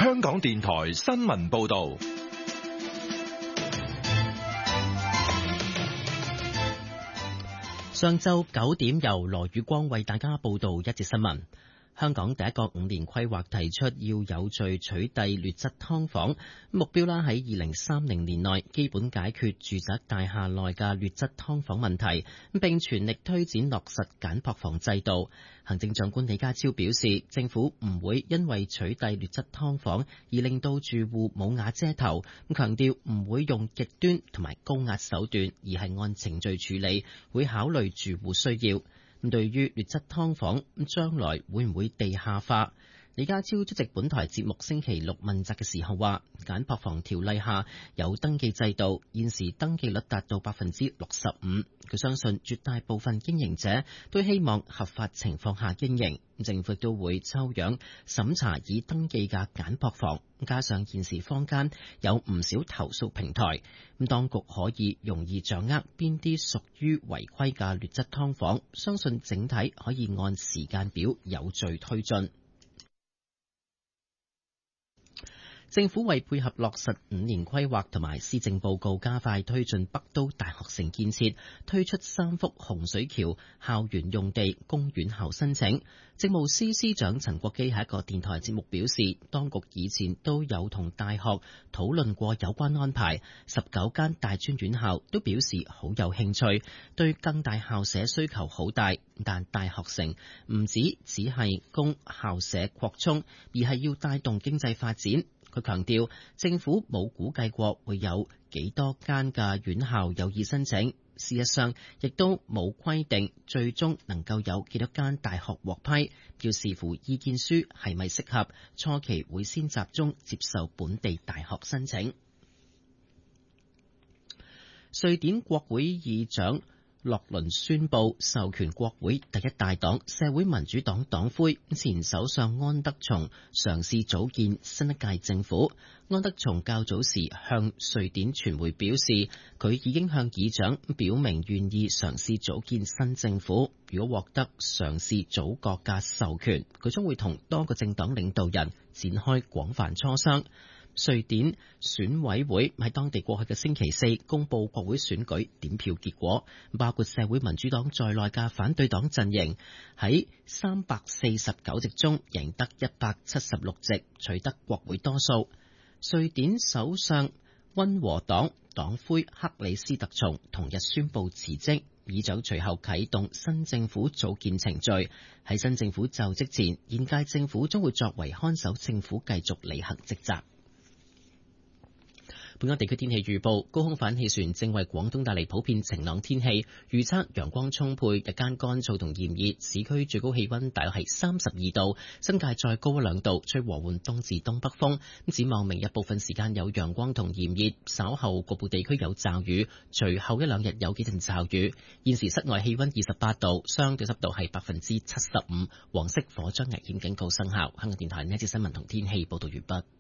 香港電台新聞報道。 上晝9點，由羅宇光為大家報道一節新聞。香港第一個5年規劃提出要有序取締劣質劏房，目標啦喺2030年內基本解決住宅大廈內嘅劣質劏房問題，並全力推展落實簡樸房制度。行政長官李家超表示，政府唔會因為取締劣質劏房而令到住戶冇瓦遮頭，強調唔會用極端同埋高壓手段，而係按程序處理，會考慮住戶需要。對於劣質劏房將來會唔會地下化？李家超出席本台節目星期六問責嘅時候話，簡樸房條例下有登記制度，現時登記率達到65%。佢相信絕大部分經營者都希望合法情況下經營，政府都會抽樣審查已登記嘅簡樸房。加上現時坊間有唔少投訴平台，當局可以容易掌握邊啲屬於違規嘅劣質劏房，相信整體可以按時間表有序推進。政府為配合落實5年規劃同埋施政報告，加快推進北都大學城建設，推出3幅洪水橋校園用地供院校申請。政務司司長陳國基喺一個電台節目表示，當局以前都有同大學討論過有關安排，19間大專院校都表示好有興趣，對更大校舍需求好大，但大學城唔只係供校舍擴充，而係要帶動經濟發展。佢強調，政府冇估計過會有幾多間嘅院校有意申請，事實上亦都冇規定最終能夠有幾多間大學獲批，要視乎意見書係咪適合，初期會先集中接受本地大學申請。瑞典國會議長洛倫宣布授權國會第一大黨社會民主黨黨魁前首相安德松嘗試組建新一屆政府。安德松較早時向瑞典傳媒表示，佢已經向議長表明願意嘗試組建新政府。如果獲得嘗試組閣嘅授權，佢將會同多個政黨領導人展開廣泛磋商。瑞典選委會喺當地過去嘅星期四公布國會選舉點票結果，包括社會民主黨在內嘅反對黨陣營喺349席中贏得176席，取得國會多數。瑞典首相溫和黨黨魁克里斯特松同日宣布辭職，議長隨後啟動新政府組建程序。喺新政府就職前，現屆政府將會作為看守政府繼續履行職責。本港地區天氣預報，高空反氣旋正為廣東帶嚟普遍晴朗天氣，預測陽光充沛，日間乾燥同炎熱，市區最高氣溫大約係32度，新界再高1-2度，吹和緩東至東北風。展望明日部分時間有陽光同炎熱，稍後局部地區有驟雨，隨後1-2日有幾陣驟雨。現時室外氣溫28度，相對濕度係75%，黃色火災危險警告生效。香港電台呢一節新聞同天氣報道完畢。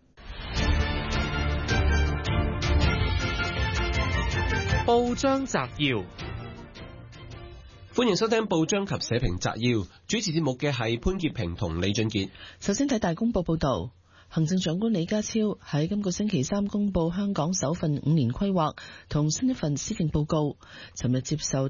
報章摘要，歡迎收聽報章及社評摘要。主持節目嘅係潘潔平同李俊傑。 首先睇大公報報道，行政長官李家超喺今個星期三公布香港首份5年規劃同新一份施政報告。尋日接受